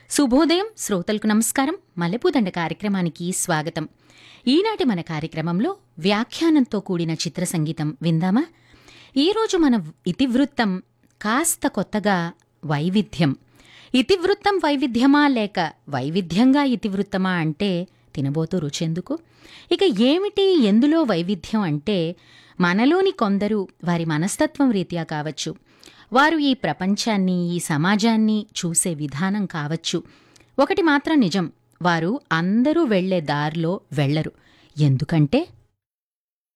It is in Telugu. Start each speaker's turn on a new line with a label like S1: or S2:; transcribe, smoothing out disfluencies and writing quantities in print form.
S1: శుభోదయం శ్రోతలకు నమస్కారం. మల్లెపూదండ కార్యక్రమానికి స్వాగతం. ఈనాటి మన కార్యక్రమంలో వ్యాఖ్యానంతో కూడిన చిత్ర సంగీతం విందామా? ఈరోజు మన ఇతివృత్తం కాస్త కొత్తగా వైవిధ్యం. ఇతివృత్తం వైవిధ్యమా లేక వైవిధ్యంగా ఇతివృత్తమా అంటే తినబోతూ రుచెందుకు? ఇక ఏమిటి ఎందులో వైవిధ్యం అంటే మనలోని కొందరు వారి మనస్తత్వం రీత్యా కావచ్చు, వారు ఈ ప్రపంచాన్ని ఈ సమాజాన్ని చూసే విధానం కావచ్చు. ఒకటి మాత్రం నిజం, వారు అందరూ వెళ్లే దారిలో వెళ్లరు. ఎందుకంటే